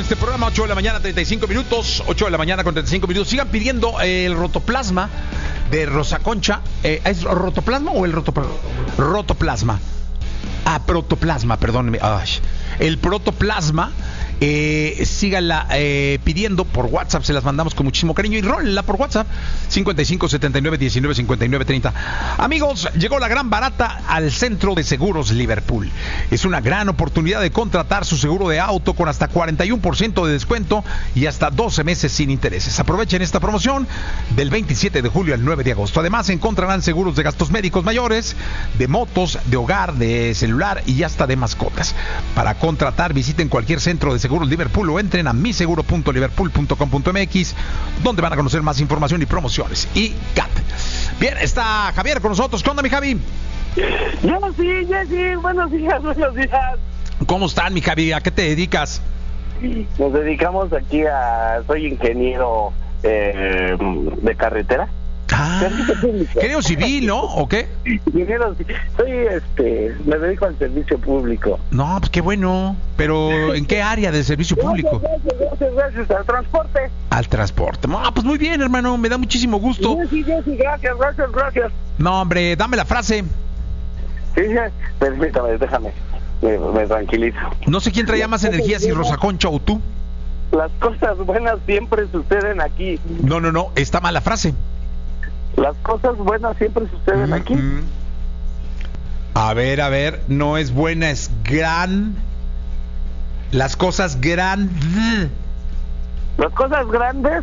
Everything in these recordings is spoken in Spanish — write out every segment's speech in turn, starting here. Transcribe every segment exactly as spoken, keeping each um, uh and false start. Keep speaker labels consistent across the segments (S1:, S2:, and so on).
S1: este programa, ocho de la mañana, treinta y cinco minutos. ocho de la mañana con treinta y cinco minutos. Sigan pidiendo eh, el rotoplasma de Rosa Concha. Eh, ¿Es rotoplasma o el rotoplasma? Rotoplasma. Ah, protoplasma, perdónenme. Ay. El protoplasma. Eh, síganla eh, pidiendo por WhatsApp, se las mandamos con muchísimo cariño y rólenla por WhatsApp cincuenta y cinco, setenta y nueve, diecinueve, cincuenta y nueve, treinta. Amigos, llegó la gran barata al Centro de Seguros Liverpool. Es una gran oportunidad de contratar su seguro de auto con hasta cuarenta y uno por ciento de descuento y hasta doce meses sin intereses. Aprovechen esta promoción del veintisiete de julio al nueve de agosto. Además encontrarán seguros de gastos médicos mayores, de motos, de hogar, de celular y hasta de mascotas. Para contratar, visiten cualquier centro de Seguros Liverpool o entren a mi seguro punto liverpool punto com punto m x, donde van a conocer más información y promociones. Y C A T. Bien, está Javier con nosotros. ¿Qué onda, mi Javi?
S2: Yo sí, yo sí, buenos días, buenos días.
S1: ¿Cómo están, mi Javi? ¿A qué te dedicas?
S2: Nos dedicamos aquí a... Soy ingeniero eh, de carretera.
S1: Ah, ingeniero civil, ¿no? ¿O qué?
S2: Ingeniero, soy, este, me dedico al servicio público.
S1: No, pues qué bueno. Pero, ¿en qué área del servicio público?
S2: Gracias, gracias, gracias, al transporte.
S1: Al transporte. No, pues muy bien, hermano, me da muchísimo gusto.
S2: Sí, sí, sí, gracias, gracias, gracias.
S1: No, hombre, dame la frase.
S2: Sí, sí, permítame, déjame, me, me tranquilizo.
S1: No sé quién traía más energía, si Rosa Concha o tú.
S2: Las cosas buenas siempre suceden aquí.
S1: No, no, no, está mala frase.
S2: Las cosas buenas siempre suceden
S1: Mm,
S2: aquí.
S1: mm. A ver, a ver, no es buena, es gran. Las cosas grandes.
S2: Las cosas grandes.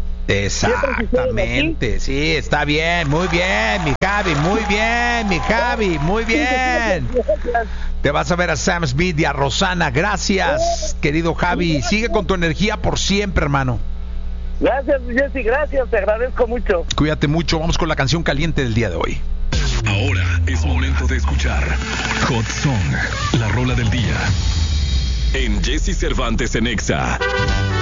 S1: Exactamente, sí, está bien, muy bien, mi Javi, muy bien, mi Javi, muy bien. Te vas a ver a Sam Smith y a Rosana, gracias, querido Javi. Sigue con tu energía por siempre, hermano.
S2: Gracias, Jessy, gracias, te agradezco mucho.
S1: Cuídate mucho, vamos con la canción caliente del día de hoy.
S3: Ahora es momento de escuchar Hot Song, la rola del día. En Jessy Cervantes en Exa.